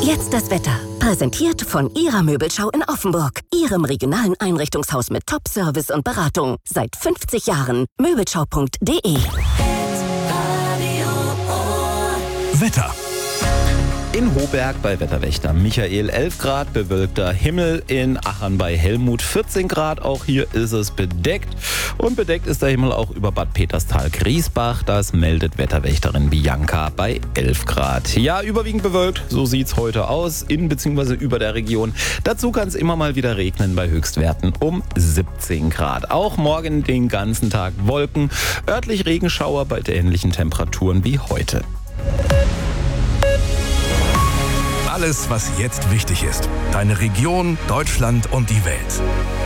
Jetzt das Wetter. Präsentiert von Ihrer Möbelschau in Offenburg. Ihrem regionalen Einrichtungshaus mit Top-Service und Beratung. Seit 50 Jahren. Möbelschau.de. Wetter. In Hohberg bei Wetterwächter Michael 11 Grad, bewölkter Himmel. In Achern bei Helmut 14 Grad, auch hier ist es bedeckt. Und bedeckt ist der Himmel auch über Bad Peterstal-Griesbach. Das meldet Wetterwächterin Bianca bei 11 Grad. Ja, überwiegend bewölkt, so sieht's heute aus, in bzw. über der Region. Dazu kann es immer mal wieder regnen bei Höchstwerten um 17 Grad. Auch morgen den ganzen Tag Wolken, örtlich Regenschauer bei ähnlichen Temperaturen wie heute. Alles, was jetzt wichtig ist. Deine Region, Deutschland und die Welt.